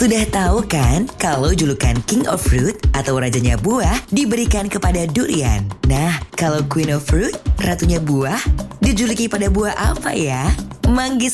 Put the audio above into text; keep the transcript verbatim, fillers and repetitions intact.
Sudah tahu kan kalau julukan King of Fruit atau rajanya buah diberikan kepada durian. Nah, kalau Queen of Fruit, ratunya buah, dijuluki pada buah apa ya? Manggis